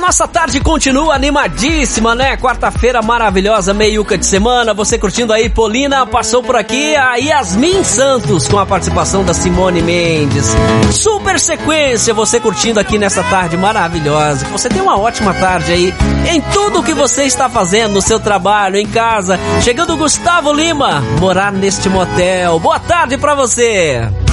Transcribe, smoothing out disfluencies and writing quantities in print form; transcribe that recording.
nossa tarde continua animadíssima, né? Quarta-feira maravilhosa, meiuca de semana. Você curtindo aí, Polina, passou por aqui a Yasmin Santos com a participação da Simone Mendes. Super sequência, você curtindo aqui nessa tarde maravilhosa. Você tem uma ótima tarde aí em tudo que você está fazendo, no seu trabalho, em casa. Chegando o Gustavo Lima, morar neste motel. Boa tarde pra você.